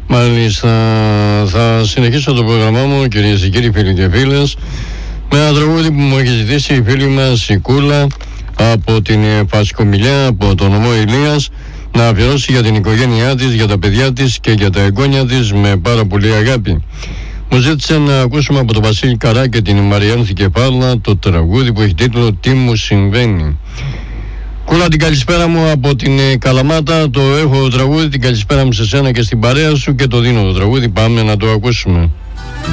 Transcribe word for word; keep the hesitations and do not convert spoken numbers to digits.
Μάλιστα, θα συνεχίσω το πρόγραμμά μου, κυρίες και κύριοι, φίλοι και φίλες, με ένα τραγούδι που μου έχει ζητήσει η φίλη μας η Κούλα από την Πασκομιλιά, από το νομό Ηλίας, να αφιερώσει για την οικογένειά της, για τα παιδιά της και για τα εγγόνια της με πάρα πολύ αγάπη. Μου ζήτησε να ακούσουμε από τον Βασίλη Καρά και την Μαριάνθη Κεφάλα το τραγούδι που έχει τίτλο «Τι μου συμβαίνει». Κούλα, την καλησπέρα μου από την Καλαμάτα, το έχω τραγούδι, την καλησπέρα μου σε σένα και στην παρέα σου και το δίνω το τραγούδι, πάμε να το ακούσουμε.